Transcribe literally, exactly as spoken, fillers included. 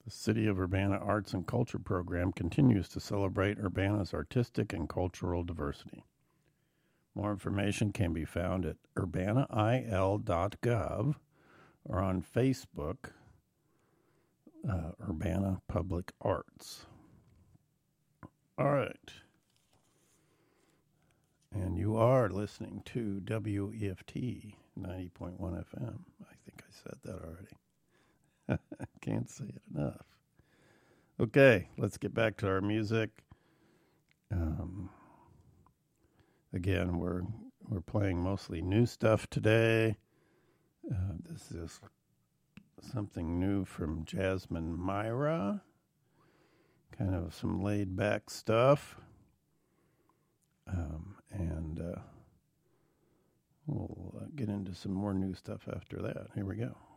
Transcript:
The City of Urbana Arts and Culture program continues to celebrate Urbana's artistic and cultural diversity. More information can be found at urbana I L dot gov or on Facebook, uh, Urbana Public Arts. All right. And you are listening to W E F T ninety point one F M. I think I said that already. I can't say it enough. Okay, let's get back to our music. Um, again, we're we're playing mostly new stuff today. Uh, this is something new from Jasmine Myra. Kind of some laid back stuff. Um, and uh, we'll uh, get into some more new stuff after that. Here we go.